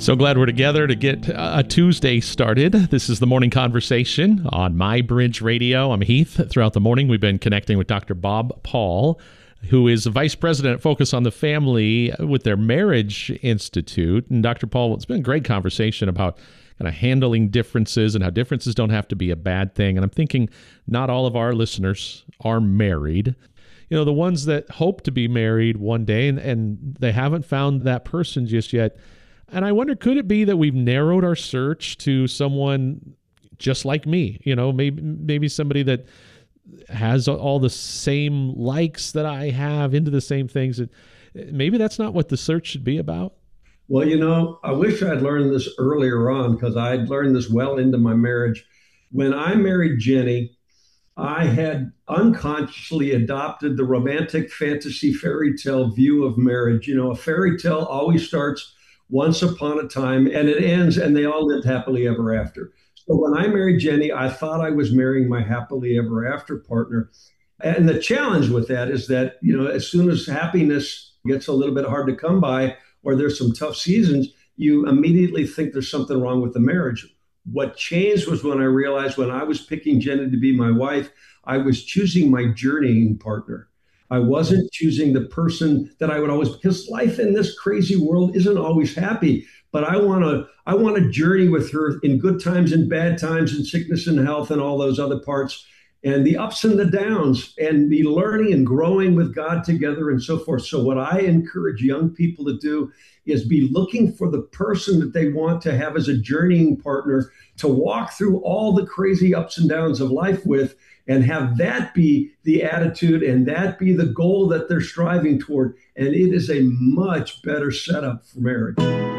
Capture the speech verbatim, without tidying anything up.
So glad we're together to get a Tuesday started. This is the Morning Conversation on MyBridge Radio. I'm Heath. Throughout the morning, we've been connecting with Doctor Bob Paul, who is Vice President at Focus on the Family with their Marriage Institute. And Doctor Paul, it's been a great conversation about kind of handling differences and how differences don't have to be a bad thing. And I'm thinking not all of our listeners are married. You know, the ones that hope to be married one day and, and they haven't found that person just yet. And I wonder, could it be that we've narrowed our search to someone just like me? You know, maybe maybe somebody that has all the same likes that I have, into the same things. Maybe that's not what the search should be about. Well, you know, I wish I'd learned this earlier on, because I'd learned this well into my marriage. When I married Jenny, I had unconsciously adopted the romantic fantasy fairy tale view of marriage. You know, a fairy tale always starts once upon a time and it ends and they all lived happily ever after. So when I married Jenny, I thought I was marrying my happily ever after partner. And the challenge with that is that, you know, as soon as happiness gets a little bit hard to come by, or there's some tough seasons, you immediately think there's something wrong with the marriage. What changed was when I realized when I was picking Jenny to be my wife, I was choosing my journeying partner. I wasn't choosing the person that I would always, because life in this crazy world isn't always happy. But I want to, I want to journey with her in good times and bad times, and sickness and health and all those other parts, and the ups and the downs, and be learning and growing with God together and so forth. So what I encourage young people to do is be looking for the person that they want to have as a journeying partner to walk through all the crazy ups and downs of life with, and have that be the attitude and that be the goal that they're striving toward. And it is a much better setup for marriage.